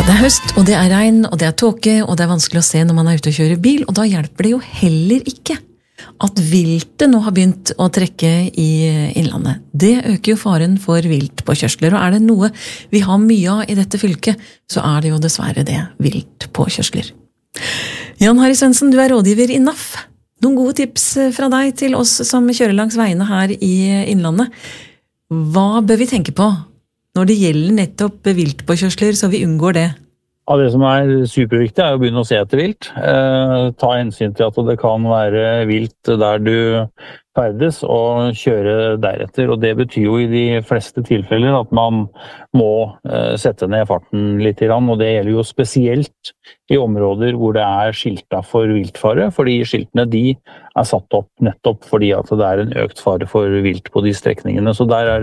Det høst, og det regn, og det tåke, og det vanskelig å se når man ute og kjører bil, og da hjelper det jo heller ikke at viltet nå har begynt å trekke i innlandet. Det øker jo faren for viltpåkjørsler, og det noe vi har mye av i dette fylket, så det jo dessverre det, viltpåkjørsler. Jan Harry Svendsen, du rådgiver i NAF. Noen gode tips fra deg til oss som kjører langs veiene her i innlandet. Hva bør vi tenke på når det gjelder nettopp viltpåkjørsler, så vi unngår det? Ja, det som superviktig å begynne å se etter vilt. Ta hensyn til at det kan være vilt der du ferdes, og kjøre deretter. Og det betyr jo i de fleste tilfeller at man må sette ned farten litt, og det gjelder jo spesielt i områder hvor det skiltet for viltfare, fordi skiltene de satt opp nettopp fordi at det en økt fare for vilt på de strekningene. Så der